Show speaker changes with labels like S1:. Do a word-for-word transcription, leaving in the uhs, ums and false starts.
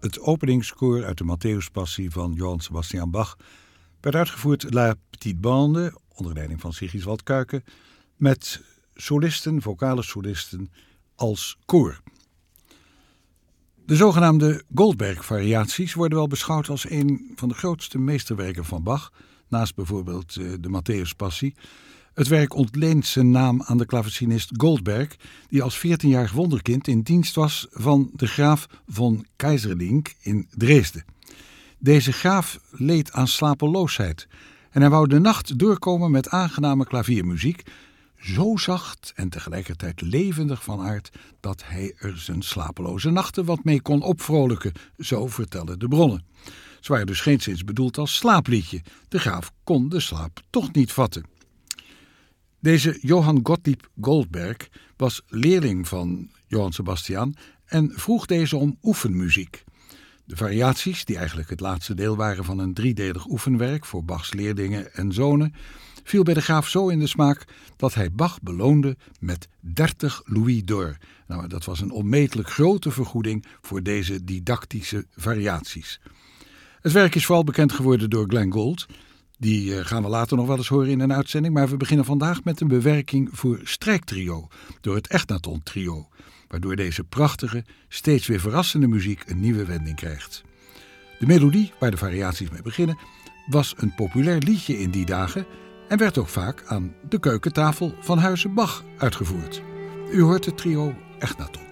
S1: Het openingskoor uit de Matthäuspassie van Johann Sebastian Bach werd uitgevoerd La Petite Bande, onder leiding van Sigiswald Kuijken, met solisten, vocale solisten als koor. De zogenaamde Goldberg-variaties worden wel beschouwd als een van de grootste meesterwerken van Bach, naast bijvoorbeeld de Matthäuspassie. Het werk ontleent zijn naam aan de klavecinist Goldberg, die als veertienjarig wonderkind in dienst was van de graaf von Keyserlingk in Dresden. Deze graaf leed aan slapeloosheid en hij wou de nacht doorkomen met aangename klaviermuziek, zo zacht en tegelijkertijd levendig van aard dat hij er zijn slapeloze nachten wat mee kon opvrolijken, zo vertellen de bronnen. Ze waren dus geenszins bedoeld als slaapliedje. De graaf kon de slaap toch niet vatten. Deze Johann Gottlieb Goldberg was leerling van Johann Sebastian en vroeg deze om oefenmuziek. De variaties, die eigenlijk het laatste deel waren van een driedelig oefenwerk voor Bachs leerlingen en zonen, viel bij de graaf zo in de smaak dat hij Bach beloonde met dertig louis d'or. Nou, dat was een onmetelijk grote vergoeding voor deze didactische variaties. Het werk is vooral bekend geworden door Glenn Gould. Die gaan we later nog wel eens horen in een uitzending, maar we beginnen vandaag met een bewerking voor strijktrio door het Echnaton Trio, waardoor deze prachtige, steeds weer verrassende muziek een nieuwe wending krijgt. De melodie, waar de variaties mee beginnen, was een populair liedje in die dagen en werd ook vaak aan de keukentafel van Huize Bach uitgevoerd. U hoort het trio Echnaton.